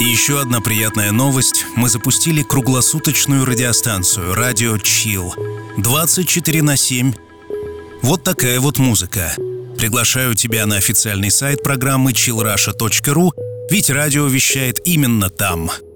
Еще одна приятная новость. Мы запустили круглосуточную радиостанцию «Радио Chill». 24/7. Вот такая вот музыка. Приглашаю тебя на официальный сайт программы chillrusha.ru, ведь радио вещает именно там.